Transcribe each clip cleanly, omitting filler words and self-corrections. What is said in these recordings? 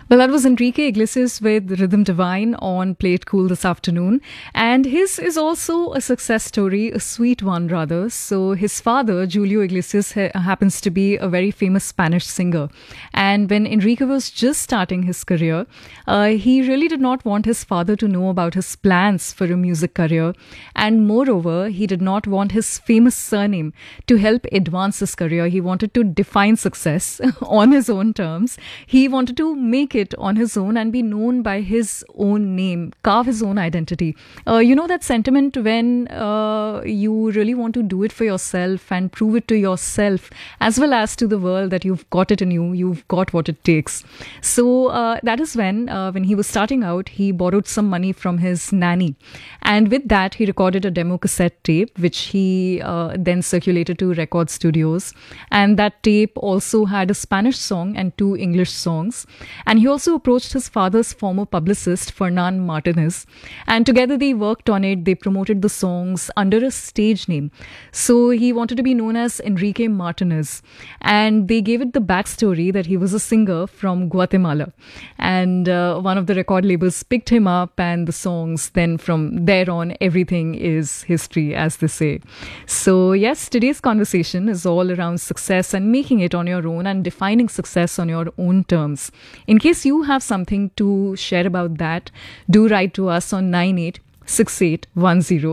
Well, that was Enrique Iglesias with Rhythm Divine on Play It Cool this afternoon. And his is also a success story, a sweet one rather. So his father, Julio Iglesias, happens to be a very famous Spanish singer. And when Enrique was just starting his career, he really did not want his father to know about his plans for a music career. And moreover, he did not want his famous surname to help advance his career. He wanted to define success on his own terms. He wanted to make it on his own and be known by his own name, carve his own identity. You know that sentiment when you really want to do it for yourself and prove it to yourself as well as to the world that you've got it in you, you've got what it takes. So that is when he was starting out, he borrowed some money from his nanny. And with that, he recorded a demo cassette tape, which he then circulated to record studios. And that tape also had a Spanish song and 2 English songs. And he also approached his father's former publicist, Fernan Martinez, and together they worked on it. They promoted the songs under a stage name. So he wanted to be known as Enrique Martinez. And they gave it the backstory that he was a singer from Guatemala. And one of the record labels picked him up, and the songs, then from there on, everything is history, as they say. So yes, today's conversation is all around success and making it on your own and defining success on your own terms. In case you have something to share about that, do write to us on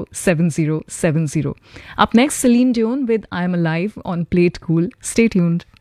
9868107070. Up next, Celine Dion with I'm Alive on Play It Cool. Stay tuned.